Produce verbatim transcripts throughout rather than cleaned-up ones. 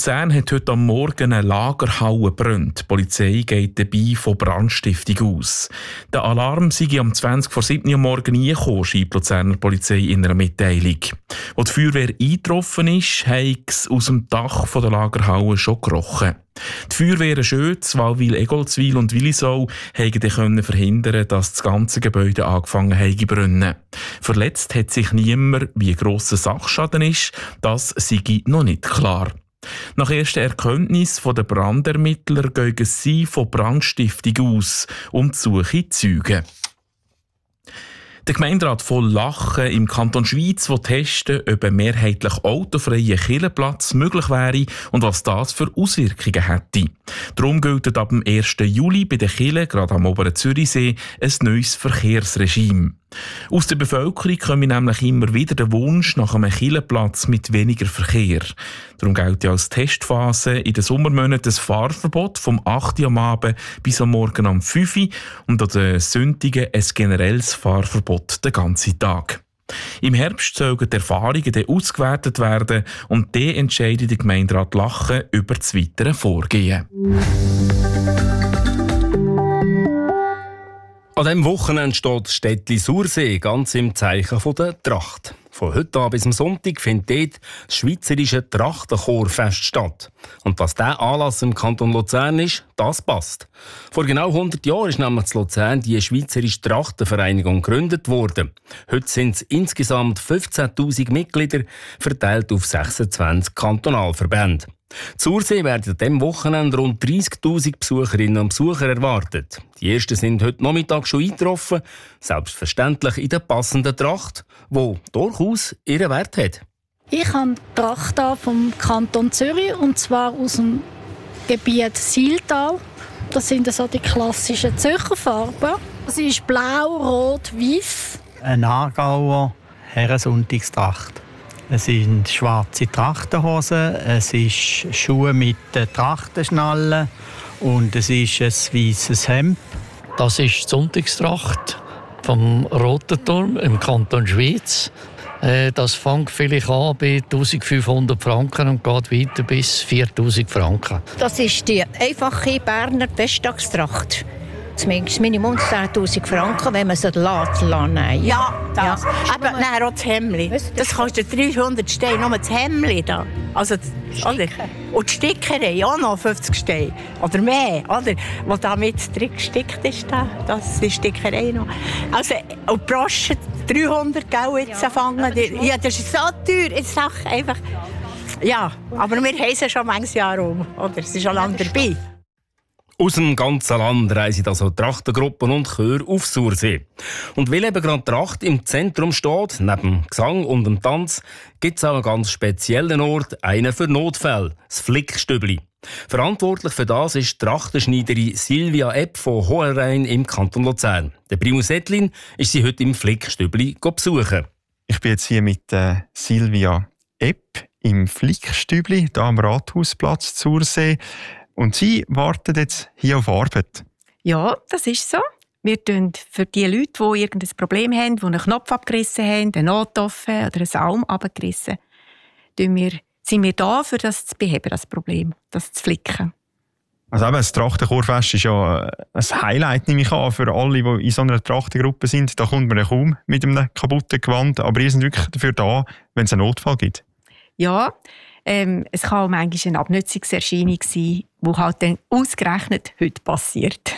Luzern hat heute am Morgen eine Lagerhalle gebrannt. Die Polizei geht dabei von Brandstiftung aus. Der Alarm sei am zwanzig vor sieben Uhr morgen eingekommen, schreibt die Luzerner Polizei in einer Mitteilung. Als die Feuerwehr eingetroffen ist, hat es aus dem Dach der Lagerhalle schon gerochen. Die Feuerwehren Schötz, Wallwil, Egolzwil und Willisau konnten verhindern, dass das ganze Gebäude angefangen hat zu brennen. Verletzt hat sich niemand, wie grosser Sachschaden ist, das sei noch nicht klar. Nach ersten Erkenntnissen der Brandermittler gehen sie von Brandstiftung aus, um die Suche zu zeugen. Der Gemeinderat von Lachen im Kanton Schwyz will testen, ob ein mehrheitlich autofreier Kirchenplatz möglich wäre und was das für Auswirkungen hätte. Darum gilt ab dem ersten Juli bei den Kirchen, gerade am oberen Zürichsee, ein neues Verkehrsregime. Aus der Bevölkerung kommt nämlich immer wieder der Wunsch nach einem Kirchenplatz mit weniger Verkehr. Darum gilt ja als Testphase in den Sommermonaten das Fahrverbot vom acht Uhr am Abend bis am Morgen um fünf Uhr und an den Sonntagen ein generelles Fahrverbot den ganzen Tag. Im Herbst sollen die Erfahrungen dann ausgewertet werden und dann entscheidet der Gemeinderat Lachen über das weitere Vorgehen. An diesem Wochenende steht das Städtli Sursee ganz im Zeichen der Tracht. Von heute an bis am Sonntag findet dort das Schweizerische Trachtenchorfest statt. Und was dieser Anlass im Kanton Luzern ist, das passt. Vor genau hundert Jahren ist nämlich in Luzern die Schweizerische Trachtenvereinigung gegründet worden. Heute sind es insgesamt fünfzehntausend Mitglieder, verteilt auf sechsundzwanzig Kantonalverbände. Sursee werden an diesem Wochenende rund dreissigtausend Besucherinnen und Besucher erwartet. Die ersten sind heute Nachmittag schon eingetroffen, selbstverständlich in der passenden Tracht, die durchaus ihren Wert hat. Ich habe die Tracht vom Kanton Zürich, und zwar aus dem Gebiet Siltal. Das sind so die klassischen Zürcher Farben. Es ist blau, rot, weiß. Eine Aargauer Herrensonntagstracht. Es sind schwarze Trachtenhosen, es ist Schuhe mit Trachtenschnallen und es ist ein weißes Hemd. Das ist die Sonntagstracht vom Roten Turm im Kanton Schwyz. Das fängt vielleicht an bei eintausendfünfhundert Franken und geht weiter bis viertausend Franken. Das ist die einfache Berner Festtagstracht. Das Minimum zehntausend Franken, wenn man sie lassen. Ja, das. Ja. Aber nein, auch das Hemdli. Das kostet dreihundert Steine, nur das Hemdli da. Also, oder? Und die Stickerei auch noch fünfzig Steine. Oder mehr, oder? Was da mit gestickt ist, da. Das ist die Stickerei noch. Also, und die Brosche dreihundert Geld jetzt ja, fangen. Ja, das ist so teuer. Jetzt sag einfach. Ja, aber wir haben sie schon manches Jahr um. Oder? Es ist schon lange dabei. Aus dem ganzen Land reisen also Trachtengruppen und Chöre auf Sursee. Und weil eben gerade Tracht im Zentrum steht, neben Gesang und dem Tanz, gibt es auch einen ganz speziellen Ort, einen für Notfälle, das Flickstübli. Verantwortlich für das ist die Trachtenschneiderin Silvia Epp von Hohenrhein im Kanton Luzern. Der Primus Ettlin ist sie heute im Flickstübli besuchen. Ich bin jetzt hier mit äh, Silvia Epp im Flickstübli, hier am Rathausplatz Sursee. Und Sie warten jetzt hier auf Arbeit? Ja, das ist so. Wir tun für die Leute, die irgendein Problem haben, die einen Knopf abgerissen haben, einen Notoffe oder einen Saum abgerissen, wir, sind wir da, für das zu beheben, das Problem, das zu flicken. Also eben, das Trachtenchorfest ist ja ein Highlight, nehme ich an, für alle, die in so einer Trachtengruppe sind. Da kommt man ja kaum mit einem kaputten Gewand, aber ihr seid wirklich dafür da, wenn es einen Notfall gibt. Ja, ähm, es kann auch manchmal eine Abnutzungserscheinung sein, die halt dann ausgerechnet heute passiert.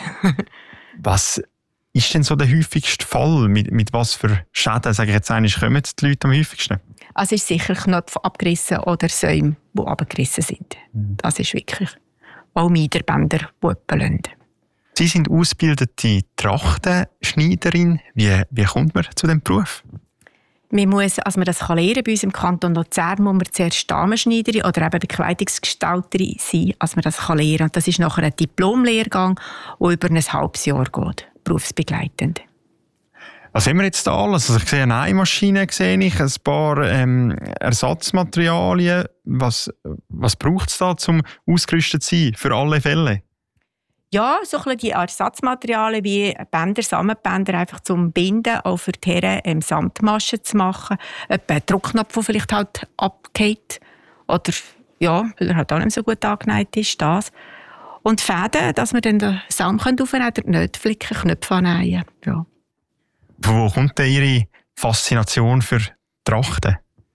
Was ist denn so der häufigste Fall? Mit, mit was für Schäden, sage ich jetzt eigentlich, kommen die Leute am häufigsten? Also es ist sicher Knöpfe abgerissen oder Säume, die abgerissen sind. Das ist wirklich auch Miederbänder, die jemanden. Sie sind ausgebildete Trachtenschneiderin. Wie, wie kommt man zu diesem Beruf? Man muss, als man das lernen kann, bei uns im Kanton Luzern, muss man zuerst Damenschneiderin oder eben Bekleidungsgestalterin sein, als man das lernen kann. Und das ist nachher ein Diplomlehrgang, der über ein halbes Jahr geht, berufsbegleitend. Was haben wir jetzt da alles? Also ich sehe eine Nähmaschine, sehe ich, ein paar ähm, Ersatzmaterialien. Was, was braucht es da, um ausgerüstet zu sein, für alle Fälle? Ja, so ein bisschen die Ersatzmaterialien wie Bänder, Samtbänder, einfach zum Binden, auch für die Herren ähm, Samtmaschen zu machen. Etwa ein Druckknopf, der vielleicht halt abgeht. Oder ja, weil er halt auch nicht so gut angeneigt ist, das. Und Fäden, dass wir dann den Saum aufnehmen können, den Knöpfe flicken, Knöpfe annähen. Ja. Von wo kommt denn Ihre Faszination für Trachten?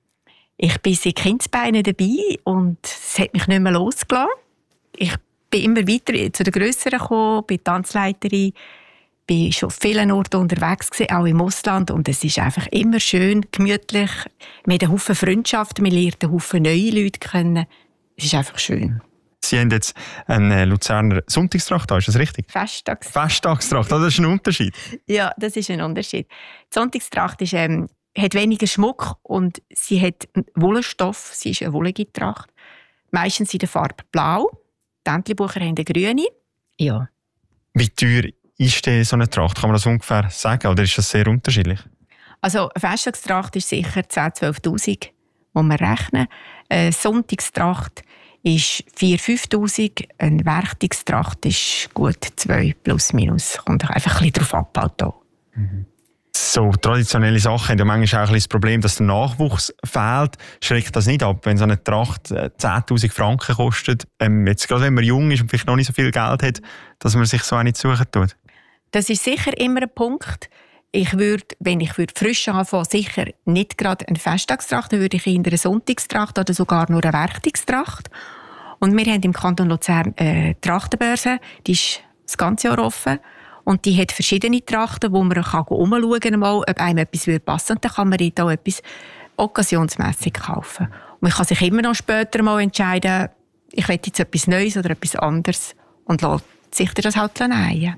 Ich bin seit Kindesbeinen dabei und es hat mich nicht mehr losgelassen. Ich bin immer weiter zu den Grösseren gekommen, bin Tanzleiterin, bin schon an vielen Orten unterwegs gewesen, auch im Ausland, und es ist einfach immer schön, gemütlich. Wir haben einen Haufen Freundschaften, wir lernen einen Haufen neue Leute kennen. Es ist einfach schön. Sie haben jetzt eine Luzerner Sonntagstracht, ist das richtig? Festtags. Festtagstracht, das ist ein Unterschied. Ja, das ist ein Unterschied. Die Sonntagstracht ist, ähm, hat weniger Schmuck und sie hat Wollstoff, sie ist eine wollige Tracht. Meistens in der Farbe blau. Die Entlebucher haben eine grüne. Ja. Wie teuer ist denn so eine Tracht? Kann man das ungefähr sagen, oder ist das sehr unterschiedlich? Also eine Festtagstracht ist sicher zehntausend bis zwölftausend, muss man rechnen. Eine Sonntagstracht ist viertausend bis fünftausend, eine Werktagstracht ist gut zwei plus minus. Kommt einfach ein bisschen drauf ab. Halt mhm. So traditionelle Sachen haben ja manchmal auch ein bisschen das Problem, dass der Nachwuchs fehlt. Schreckt das nicht ab, wenn so eine Tracht zehntausend Franken kostet? Ähm, jetzt gerade wenn man jung ist und vielleicht noch nicht so viel Geld hat, dass man sich so auch nicht suchen tut? Das ist sicher immer ein Punkt. Ich würde, wenn ich würde frisch anfangen, sicher nicht gerade eine Festtagstracht, dann würde ich eher eine Sonntagstracht oder sogar nur eine Werktagstracht. Und wir haben im Kanton Luzern eine Trachtenbörse, die ist das ganze Jahr offen. Und die hat verschiedene Trachten, wo man umschauen kann, ob einem etwas passen würde. Und dann kann man dort auch etwas occasionsmässig kaufen. Und man kann sich immer noch später mal entscheiden, ich will jetzt etwas Neues oder etwas anderes, und lässt sich das halt nähen.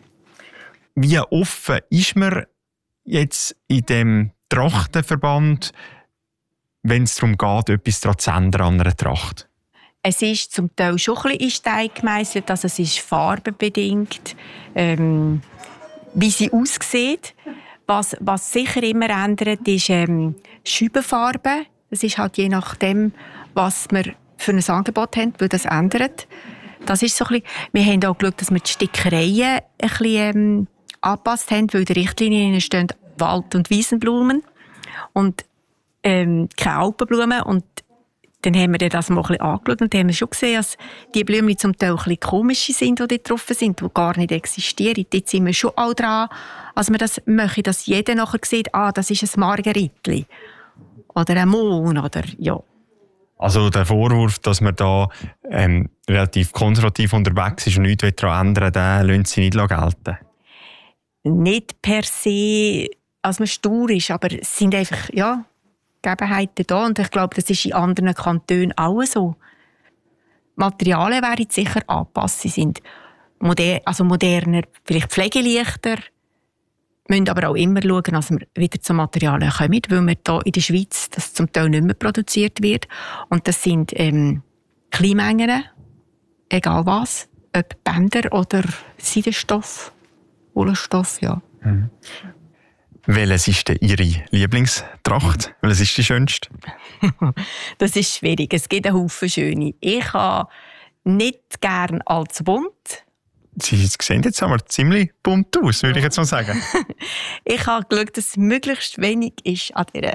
Wie offen ist man jetzt in dem Trachtenverband, wenn es darum geht, etwas daran zu ändern an einer Tracht? Es ist zum Teil schon ein bisschen in Stein gemeißelt, also es ist farbenbedingt, ähm, wie sie aussieht. Was, was sicher immer ändert, ist ähm, Scheibenfarbe. Das ist halt je nachdem, was wir für ein Angebot haben, weil das ändert. Das ist so ein bisschen, wir haben auch geschaut, dass wir die Stickereien ein bisschen ähm, angepasst haben, weil in der Richtlinie stehen Wald- und Wiesenblumen und ähm, keine Alpenblumen. Und dann haben wir das mal ein bisschen angeschaut und haben schon gesehen, dass die Blumen zum Teil ein bisschen komische sind, die dort drauf sind, die gar nicht existieren. Dort sind wir schon auch dran, als wir das möchten, dass jeder nachher sieht, ah, das ist ein Margeritli oder ein Mohn oder ja. Also der Vorwurf, dass man da ähm, relativ konservativ unterwegs ist und nichts daran ändern will, den lassen Sie nicht gelten? Nicht per se, als man stur ist, aber es sind einfach, ja, Gegebenheiten da. Und ich glaube, das ist in anderen Kantonen auch so. Materialien werden sicher angepasst. Sie sind moder- also moderner, vielleicht pflegeleichter. Wir müssen aber auch immer schauen, dass wir wieder zu Materialien kommen, weil wir hier in der Schweiz das zum Teil nicht mehr produziert wird. Und das sind ähm, Kleinmengen, egal was, ob Bänder oder Seidenstoff, Wollstoff, ja. Mhm. Welches ist denn Ihre Lieblingstracht? Welches ist die schönste? Das ist schwierig. Es gibt einen Haufen schöne. Ich habe nicht gern allzu bunt. Sie sehen jetzt aber ziemlich bunt aus, würde ich jetzt mal sagen. Ich habe geschaut, dass es möglichst wenig ist an dieser.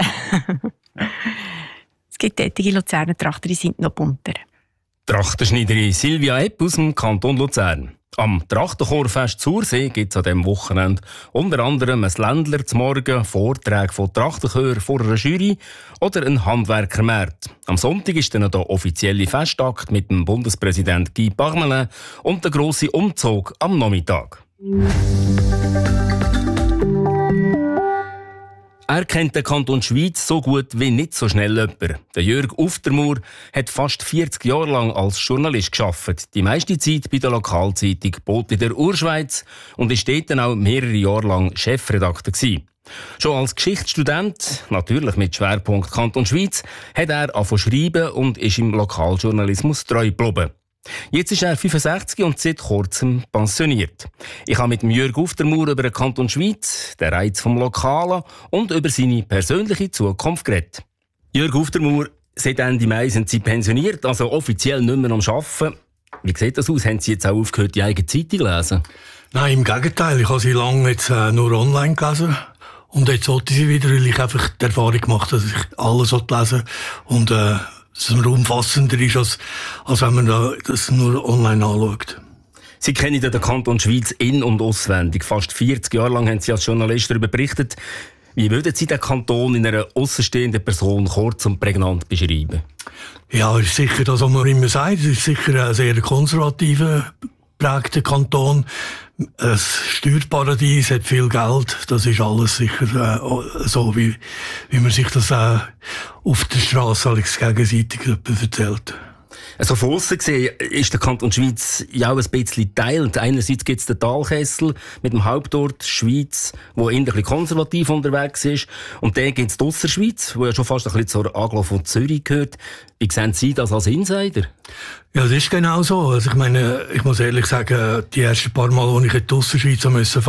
Es gibt tätige Luzerner Trachten, die sind noch bunter. Trachtenschneiderin Silvia Epp aus dem Kanton Luzern. Am Trachtenchorfest Sursee gibt es an diesem Wochenende unter anderem ein Ländler zum Morgen, Vorträge von Trachtenchören vor einer Jury oder ein Handwerkermarkt. Am Sonntag ist dann der offizielle Festakt mit dem Bundespräsident Guy Parmelin und der grosse Umzug am Nachmittag. Er kennt den Kanton Schwyz so gut wie nicht so schnell jemand. Der Jörg Uftermoor hat fast vierzig Jahre lang als Journalist gearbeitet. Die meiste Zeit bei der Lokalzeitung «Bote der Urschweiz» und ist dort dann auch mehrere Jahre lang Chefredakteur gewesen. Schon als Geschichtsstudent, natürlich mit Schwerpunkt Kanton Schwyz, hat er angefangen zu schreiben und ist im Lokaljournalismus treu geblieben. Jetzt ist er fünfundsechzig und seit kurzem pensioniert. Ich habe mit dem Jörg Uftermoor über den Kanton Schwyz, den Reiz vom Lokalen und über seine persönliche Zukunft geredet. Jörg Uftermoor, seit Ende Mai sind Sie pensioniert, also offiziell nicht mehr am Arbeiten. Wie sieht das aus? Haben Sie jetzt auch aufgehört, die eigene Zeitung zu lesen? Nein, im Gegenteil. Ich habe sie lange jetzt äh, nur online gelesen. Und jetzt sollte ich sie wieder, weil ich einfach die Erfahrung gemacht habe, dass ich alles lesen und äh, dass es umfassender ist, als, als wenn man das nur online anschaut. Sie kennen den Kanton Schwyz in- und auswendig. Fast vierzig Jahre lang haben Sie als Journalist darüber berichtet. Wie würden Sie den Kanton in einer aussenstehenden Person kurz und prägnant beschreiben? Ja, es ist sicher das, was man immer sagt. Es ist sicher ein sehr konservativer, geprägter Kanton. Ein Steuerparadies, hat viel Geld. Das ist alles sicher äh, so, wie, wie man sich das äh, auf der Straße alles gegenseitig erzählt. Also von aussen gesehen ist der Kanton Schwyz ja auch ein bisschen geteilt. Einerseits gibt es den Talkessel mit dem Hauptort Schwyz, wo eher ein bisschen konservativ unterwegs ist. Und dann gibt es die Ausserschweiz, wo ja schon fast ein bisschen zur Aglo von Zürich gehört. Wie sehen Sie das als Insider? Ja, das ist genau so. Also ich meine, ich muss ehrlich sagen, die ersten paar Mal, als ich in die Ausserschweiz fahren musste,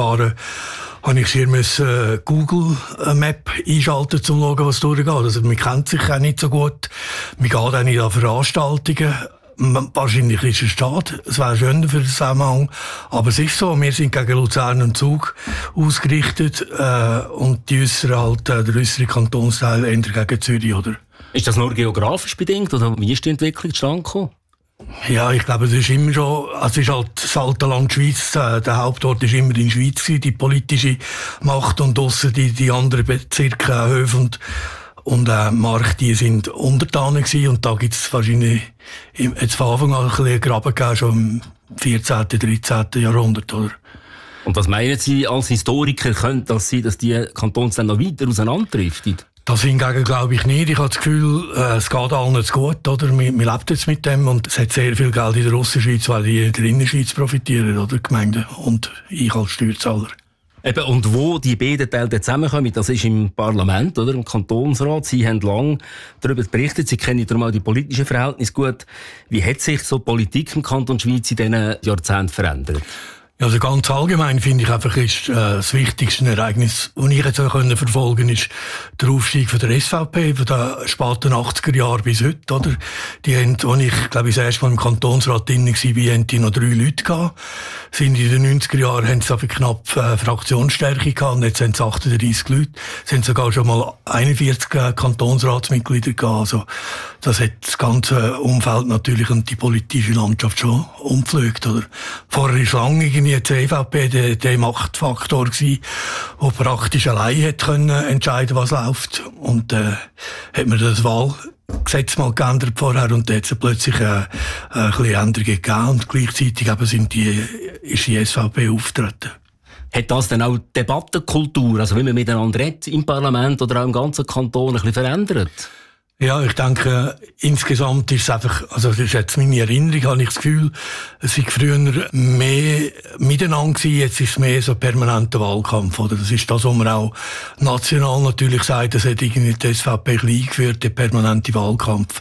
habe ich hier müssen Google Map einschalten, um zu schauen, was durchgeht. Also man kennt sich auch nicht so gut. Man geht auch nicht an Veranstaltungen. Wahrscheinlich ist es schade. Es wäre schöner für den Zusammenhang. Aber es ist so, wir sind gegen Luzern und Zug ausgerichtet, äh, und die äußere halt, äh, der äußere Kantonsteil eher gegen Zürich, oder? Ist das nur geografisch bedingt, oder wie ist die Entwicklung zustande gekommen? Ja, ich glaube, es ist immer schon, also es ist halt das alte Land Schweiz, der Hauptort ist immer in der Schweiz gewesen, die politische Macht, und draussen die, die anderen Bezirke, Höfe und, und äh, Mark, die sind untertanen gewesen, und da gibt es wahrscheinlich, jetzt von Anfang an ein bisschen Graben gegeben, schon im vierzehnten, dreizehnten Jahrhundert, oder? Und was meinen Sie als Historiker, könnte das sein, dass die Kantonsländer noch weiter auseinanderdriften? Das hingegen glaube ich nicht. Ich habe das Gefühl, äh, es geht allen zu gut, oder? Wir, wir leben jetzt mit dem, und es hat sehr viel Geld in der Ostschweiz, weil die in der Innerschweiz profitieren, oder? Die Gemeinden und ich als Steuerzahler. Eben, und wo die beiden Teile zusammenkommen, das ist im Parlament, oder? Im Kantonsrat. Sie haben lange darüber berichtet, Sie kennen darum auch die politischen Verhältnisse gut. Wie hat sich so die Politik im Kanton Schweiz in diesen Jahrzehnten verändert? Also ganz allgemein finde ich einfach, ist äh, das wichtigste Ereignis, das ich jetzt auch können verfolgen ist der Aufstieg von der S V P von den späten achtziger Jahren bis heute, oder? Die haben, als ich, glaube ich, das erste Mal im Kantonsrat drin war, haben die noch drei Leute gehabt. Sind in den neunziger Jahren haben sie knapp äh, Fraktionsstärke gehabt, und jetzt sind es achtunddreissig Leute. Es sind sogar schon mal einundvierzig äh, Kantonsratsmitglieder gehabt. Also, das hat das ganze Umfeld natürlich und die politische Landschaft schon umgepflügt, oder? Vorher ist lange irgendwie die C V P der, der Machtfaktor gsi, der praktisch allein hätte können entscheiden, was läuft. Und äh, hat man das Wahlgesetz mal geändert vorher, und da hat es plötzlich äh, ein bisschen Änderungen gegeben, und gleichzeitig eben sind die, ist die S V P aufgetreten. Hat das dann auch die Debattenkultur, also wie man miteinander redet im Parlament oder auch im ganzen Kanton, ein bisschen verändert? Ja, ich denke, insgesamt ist es einfach, also das ist jetzt meine Erinnerung, habe ich das Gefühl, es war früher mehr miteinander gewesen, jetzt ist es mehr so ein permanenter Wahlkampf, oder? Das ist das, was man auch national natürlich sagt, das hat irgendwie die S V P eingeführt, der permanente Wahlkampf.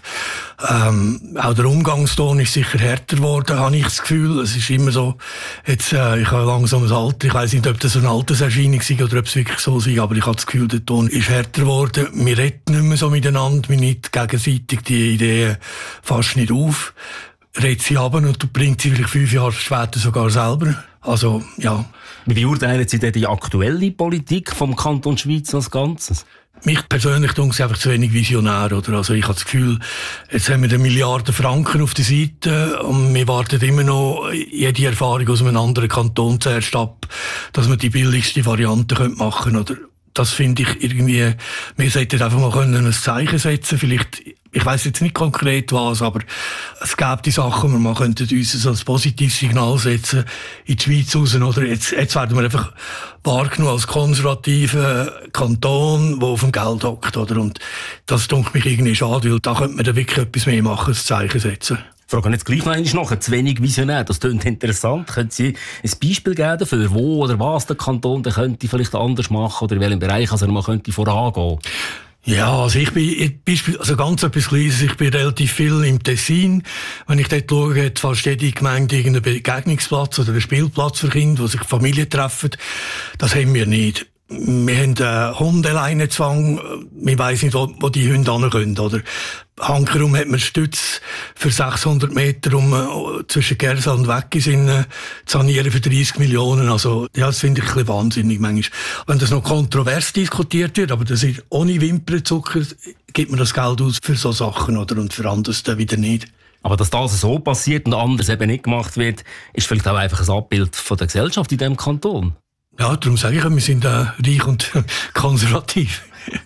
Ähm, auch der Umgangston ist sicher härter geworden, habe ich das Gefühl. Es ist immer so, jetzt, äh, ich habe langsam ein Alter, ich weiss nicht, ob das eine Alterserscheinung ist oder ob es wirklich so ist, aber ich habe das Gefühl, der Ton ist härter geworden. Wir reden nicht mehr so miteinander, wir nicht gegenseitig die Ideen fast nicht auf. Redet sie ab und du bringst sie vielleicht fünf Jahre später sogar selber. Also, ja. Wie beurteilen Sie denn die aktuelle Politik vom Kanton Schweiz als Ganzes? Mich persönlich tun sie einfach zu wenig visionär, oder? Also ich habe das Gefühl, jetzt haben wir eine Milliarde Franken auf der Seite und wir warten immer noch jede Erfahrung aus einem anderen Kanton zuerst ab, dass wir die billigste Variante machen können, oder? Das finde ich irgendwie, wir sollten einfach mal können ein Zeichen setzen, vielleicht, ich weiss jetzt nicht konkret was, aber es gäbe die Sachen, wir könnten uns so ein positives Signal setzen in die Schweiz raus, oder? Jetzt, jetzt werden wir einfach wahrgenommen als konservativer Kanton, der auf dem Geld hockt, oder? Und das dunkelt mich irgendwie schade, weil da könnte man dann wirklich etwas mehr machen, ein Zeichen setzen. Ich frage jetzt gleich noch einmal nach, zu wenig visionär, das klingt interessant. Können Sie ein Beispiel geben dafür, wo oder was der Kanton der könnte vielleicht anders machen oder in welchem Bereich also man könnte vorangehen? Ja, also ich bin, Beispiel, also ganz etwas Kleines, ich bin relativ viel im Tessin. Wenn ich dort schaue, hat fast jede Gemeinde irgendeinen Begegnungsplatz oder einen Spielplatz für Kinder, wo sich Familien treffen. Das haben wir nicht. Wir haben einen Hundeleinezwang. Wir weiss nicht, wo, wo die Hunde hin können. Hankerum hat man Stütz für sechshundert Meter um, uh, zwischen Gersal und Weggis in uh, sanieren für dreissig Millionen. Also, ja, das finde ich ein bisschen wahnsinnig manchmal. Wenn das noch kontrovers diskutiert wird, aber das ist ohne Wimpernzucker, gibt man das Geld aus für so Sachen, oder? Und für anderes dann wieder nicht. Aber dass das so passiert und anders eben nicht gemacht wird, ist vielleicht auch einfach ein Abbild von der Gesellschaft in diesem Kanton. Ja, darum sage ich, wir sind äh, reich und konservativ.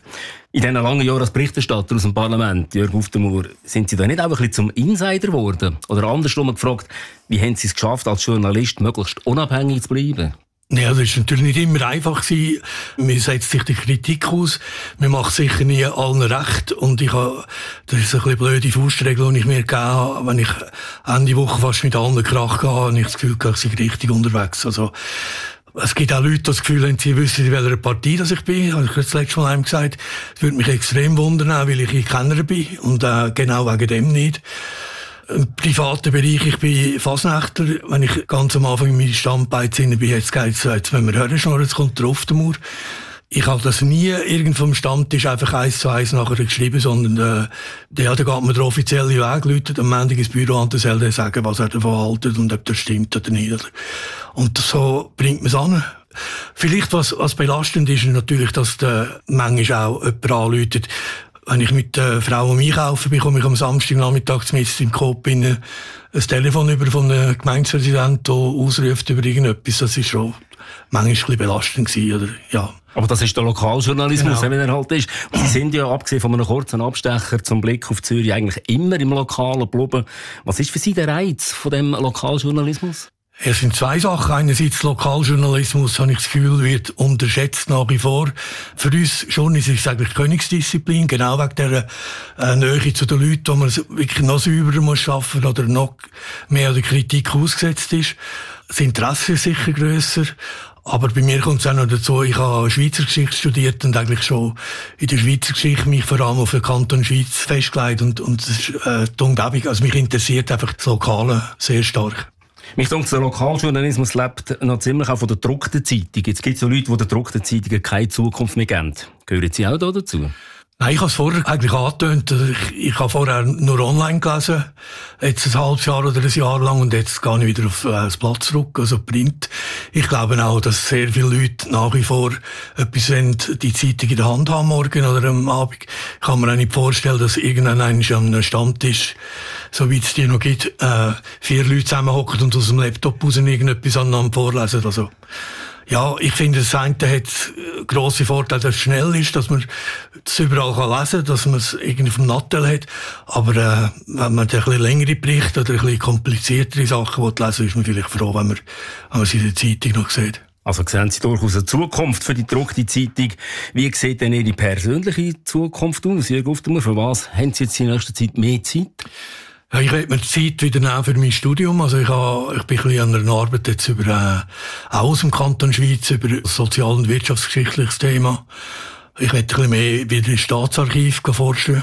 In diesen langen Jahren als Berichterstatter aus dem Parlament, Jörg Uftermoor, sind Sie da nicht auch ein bisschen zum Insider geworden? Oder andersrum gefragt, wie haben Sie es geschafft, als Journalist möglichst unabhängig zu bleiben? Ja, das ist natürlich nicht immer einfach gewesen. Man setzt sich die Kritik aus. Man macht sicher nie allen recht. Und ich habe, das ist eine bisschen blöde Faustregel, die ich mir gegeben habe. Wenn ich Ende Woche fast mit allen Krach gehe, habe ich das Gefühl, ich sei richtig unterwegs. Also, es gibt auch Leute, die das Gefühl haben, sie wissen, in welcher Partei das ich bin. Habe ich das letzte Mal einem gesagt. Das würde mich extrem wundern, weil ich ein Kenner bin. Und äh, genau wegen dem nicht. Im privaten Bereich, ich bin Fasnächter. Wenn ich ganz am Anfang in meine Stammbeiz bin, jetzt geht's, jetzt wenn wir hören, schon, jetzt kommt der Uftermoor. Ich habe das nie irgendwo am Stammtisch einfach eins zu eins nachher geschrieben, sondern, äh, ja, da geht man den offiziellen Weg, läutet am Montag ins Büro an, dann soll er sagen, was er davon haltet und ob das stimmt oder nicht. Und so bringt man es an. Vielleicht, was, was belastend ist, natürlich, dass der manchmal auch jemand anläutet. Wenn ich mit der Frau um einkaufen bin, komme ich am Samstagnachmittag zumindest im Coop in ein Telefon über von einem Gemeindepräsidenten, der ausruft über irgendetwas. Das ist schon manchmal ein bisschen belastend gewesen, oder, ja. Aber das ist der Lokaljournalismus, genau. Wie er halt ist. Und Sie sind ja, abgesehen von einem kurzen Abstecher zum Blick auf Zürich, eigentlich immer im Lokalen geblieben. Was ist für Sie der Reiz von dem Lokaljournalismus? Es sind zwei Sachen. Einerseits Lokaljournalismus, habe ich das Gefühl, wird unterschätzt nach wie vor. Für uns Journalisten ist es eigentlich Königsdisziplin, genau wegen der äh, Nähe zu den Leuten, wo man wirklich noch sauberer muss arbeiten oder noch mehr der Kritik ausgesetzt ist. Das Interesse ist sicher grösser. Aber bei mir kommt es auch noch dazu, ich habe Schweizer Geschichte studiert und eigentlich schon in der Schweizer Geschichte mich vor allem auf den Kanton Schweiz festgelegt und, und das ist äh, die Umgebung. Also mich interessiert einfach das Lokale sehr stark. Mich denke, der Lokaljournalismus lebt noch ziemlich auch von der gedruckten Zeitung. Jetzt gibt es ja Leute, die der gedruckten Zeitungen keine Zukunft mehr geben. Gehören Sie auch da dazu? Nein, ich habe es vorher eigentlich angetönt. Ich, ich habe vorher nur online gelesen. Jetzt ein halbes Jahr oder ein Jahr lang und jetzt gehe ich wieder auf äh, das Blatt zurück, also Print. Ich glaube auch, dass sehr viele Leute nach wie vor etwas wollen, die Zeitung in der Hand haben morgen oder am Abend. Ich kann mir auch nicht vorstellen, dass irgendwann an einem Stammtisch, so wie es die noch gibt, äh, vier Leute zusammenhocken und aus dem Laptop raus irgendetwas aneinander vorlesen. Also, ja, ich finde, das eine hat grosse Vorteile, dass es schnell ist, dass man es überall kann lesen kann, dass man es irgendwie vom Nattel hat. Aber äh, wenn man ein bisschen längere Berichte oder ein bisschen kompliziertere Sachen lesen will, ist man vielleicht froh, wenn man, wenn man es in der Zeitung noch sieht. Also sehen Sie durchaus eine Zukunft für die gedruckte Zeitung. Wie sieht denn Ihre persönliche Zukunft aus, Jörg Uftermoor? Für was haben Sie jetzt in nächster Zeit mehr Zeit? Ja, ich werde mir Zeit wieder nehmen für mein Studium. Also ich, habe, ich bin ein bisschen an einer Arbeit jetzt über, äh, auch aus dem Kanton Schweiz, über sozial- und wirtschaftsgeschichtliches Thema. Ich werde ein bisschen mehr wieder ins Staatsarchiv forschen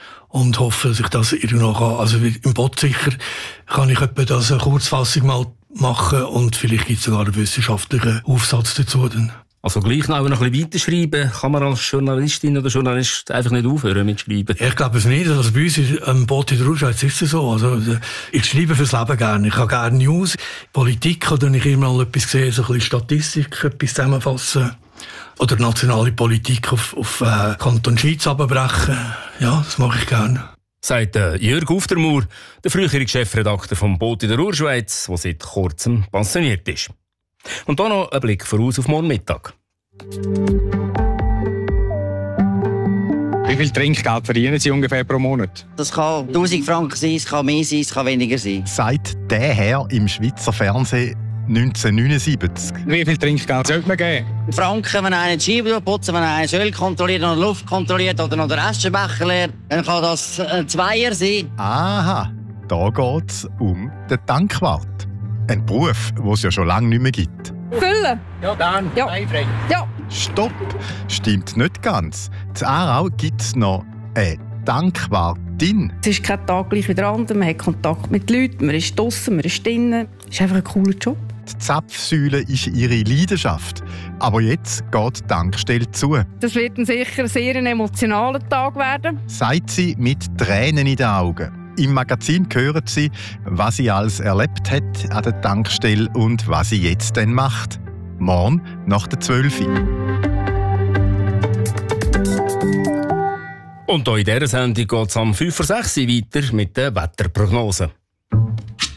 und hoffe, dass ich das irgendwo kann. Also im Bot sicher kann ich etwa das eine Kurzfassung mal machen und vielleicht gibt es sogar einen wissenschaftlichen Aufsatz dazu dann. Also gleich noch ein bisschen weiterschreiben, kann man als Journalistin oder Journalist einfach nicht aufhören mit Schreiben? Ich glaube es nicht. Also bei uns am Boot in der Urschweiz ist es so. Also, ich schreibe fürs Leben gerne. Ich habe gerne News, Politik, oder ich immer mal etwas sehe, so ein bisschen Statistik, etwas zusammenfassen. Oder nationale Politik auf, auf äh, Kanton Schweiz abbrechen. Ja, das mache ich gerne. Sagt äh, Jörg Uftermoor, der frühere Chefredakteur vom Boot in der Urschweiz, der seit kurzem pensioniert ist. Und dann noch ein Blick voraus auf morgen Mittag. Wie viel Trinkgeld verdienen Sie ungefähr pro Monat? Das kann tausend Franken sein, es kann mehr sein, es kann weniger sein. Seit der Herr im Schweizer Fernsehen neunzehnhundertneunundsiebzig. Wie viel Trinkgeld sollte man geben? Franken, wenn einer die Scheibe putzt, wenn einer das Öl kontrolliert oder Luft kontrolliert oder noch den Aschenbecher leert, dann kann das ein Zweier sein. Aha, da geht es um den Tankwart. Ein Beruf, den es ja schon lange nicht mehr gibt. Füllen? Ja, dann. Ja. Einfrei. Ja. Stopp! Stimmt nicht ganz. In Aarau gibt es noch eine Tankwartin. Es ist kein Tag gleich wie der andere. Man hat Kontakt mit Leuten, man ist draussen, man ist drinnen. Es ist einfach ein cooler Job. Die Zapfsäule ist ihre Leidenschaft. Aber jetzt geht die Tankstelle zu. Das wird ein sicher sehr ein emotionaler Tag werden. Sagt sie mit Tränen in den Augen. Im Magazin hören Sie, was sie alles erlebt hat an der Tankstelle und was sie jetzt dann macht. Morgen nach der zwölf Uhr. Und hier in dieser Sendung geht es am fünf vor sechs weiter mit der Wetterprognose.